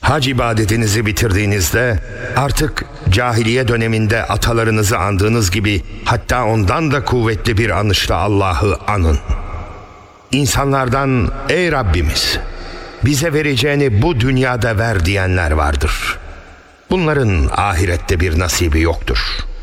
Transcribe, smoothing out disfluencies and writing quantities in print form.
Hac ibadetinizi bitirdiğinizde artık cahiliye döneminde atalarınızı andığınız gibi hatta ondan da kuvvetli bir anışla Allah'ı anın. İnsanlardan ey Rabbimiz bize vereceğini bu dünyada ver diyenler vardır. Bunların ahirette bir nasibi yoktur.